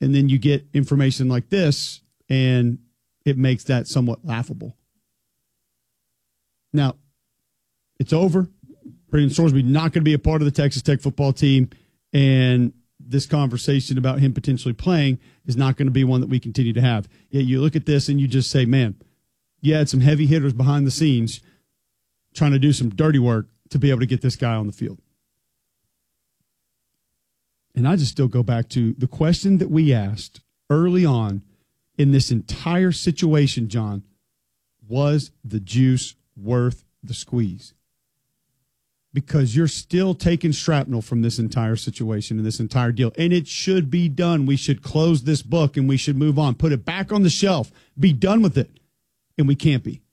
And then you get information like this, and it makes that somewhat laughable. Now, it's over. Braden Sorsby not going to be a part of the Texas Tech football team, and this conversation about him potentially playing is not going to be one that we continue to have. Yet you look at this and you just say, man, you had some heavy hitters behind the scenes trying to do some dirty work to be able to get this guy on the field. And I just still go back to the question that we asked early on in this entire situation, John. Was the juice worth the squeeze? Because you're still taking shrapnel from this entire situation and this entire deal. And it should be done. We should close this book and we should move on. Put it back on the shelf. Be done with it. And we can't be.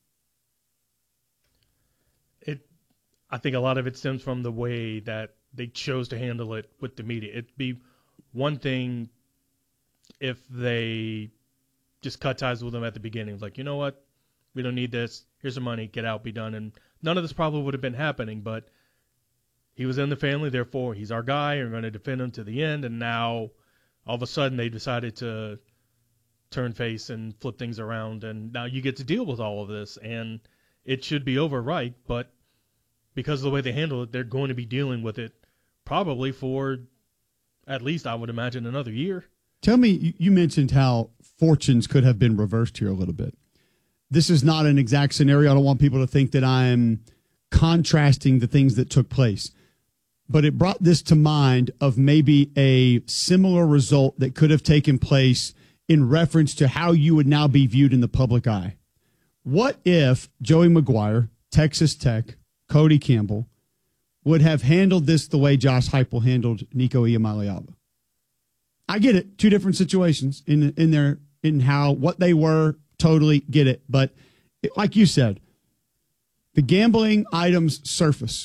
I think a lot of it stems from the way that they chose to handle it with the media. It'd be one thing if they just cut ties with them at the beginning. Like, you know what? We don't need this. Here's some money. Get out. Be done. And none of this probably would have been happening, but he was in the family. Therefore, he's our guy. We're going to defend him to the end. And now, all of a sudden, they decided to turn face and flip things around. And now you get to deal with all of this. And it should be over, right? But because of the way they handle it, they're going to be dealing with it probably for at least, I would imagine, another year. Tell me, you mentioned how fortunes could have been reversed here a little bit. This is not an exact scenario. I don't want people to think that I'm contrasting the things that took place. But it brought this to mind of maybe a similar result that could have taken place in reference to how you would now be viewed in the public eye. What if Joey McGuire, Texas Tech, Cody Campbell would have handled this the way Josh Heupel handled Nico Iamaleava? I get it. Two different situations in how what they were. Totally get it. But like you said, the gambling items surface.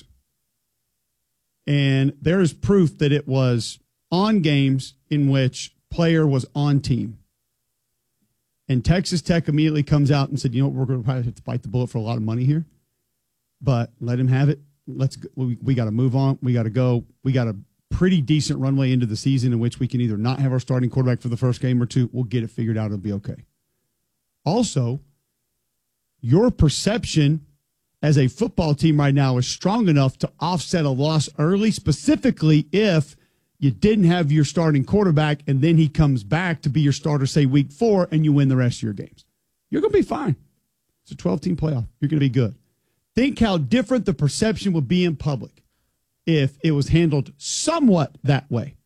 And there is proof that it was on games in which player was on team. And Texas Tech immediately comes out and said, you know what, we're going to probably have to bite the bullet for a lot of money here. But let him have it. Let's go. We got to move on. We got to go. We got a pretty decent runway into the season in which we can either not have our starting quarterback for the first game or two. We'll get it figured out. It'll be okay. Also, your perception as a football team right now is strong enough to offset a loss early, specifically if you didn't have your starting quarterback and then he comes back to be your starter, say, week 4, and you win the rest of your games. You're going to be fine. It's a 12-team playoff. You're going to be good. Think how different the perception would be in public if it was handled somewhat that way.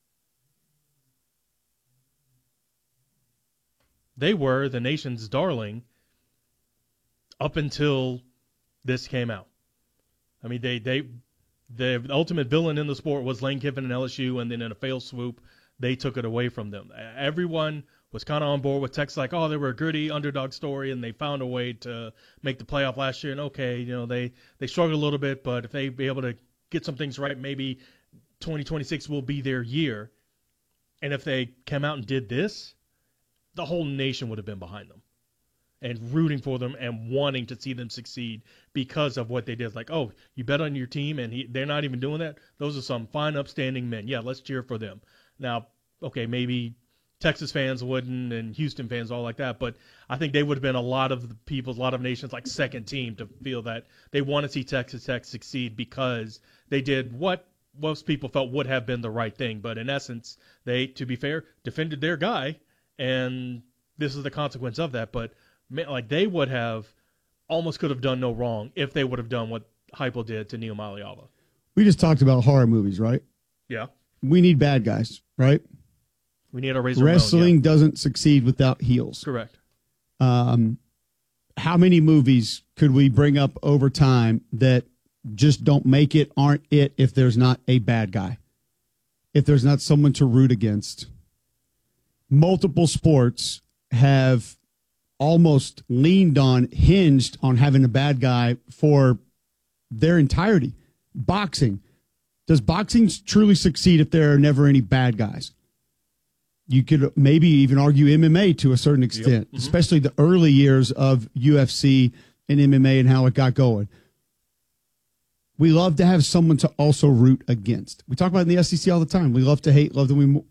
They were the nation's darling up until this came out. I mean, the ultimate villain in the sport was Lane Kiffin and LSU, and then in a failed swoop, they took it away from them. Everyone was kind of on board with Texas, like, oh, they were a gritty underdog story, and they found a way to make the playoff last year. And okay, you know, they struggled a little bit, but if they be able to get some things right, maybe 2026 will be their year. And if they came out and did this, the whole nation would have been behind them and rooting for them and wanting to see them succeed because of what they did. Like, oh, you bet on your team, and they're not even doing that? Those are some fine, upstanding men. Yeah, let's cheer for them. Now, okay, maybe Texas fans wouldn't and Houston fans, all like that, but I think they would have been a lot of the people, a lot of nations, like second team to feel that they want to see Texas Tech succeed because they did what most people felt would have been the right thing. But in essence, they, to be fair, defended their guy, and this is the consequence of that. But like, they would have almost could have done no wrong if they would have done what Heupel did to Nico Iamaleava. We just talked about horror movies, right? Yeah. We need bad guys, right? We need a Razor Wrestling Ramon, yeah. doesn't succeed without heels. Correct. How many movies could we bring up over time that just don't make it, aren't it, if there's not a bad guy? If there's not someone to root against? Multiple sports have almost hinged on having a bad guy for their entirety. Boxing. Does boxing truly succeed if there are never any bad guys? You could maybe even argue MMA to a certain extent, yep. Mm-hmm. Especially the early years of UFC and MMA and how it got going. We love to have someone to also root against. We talk about it in the SEC all the time. We love to hate, love to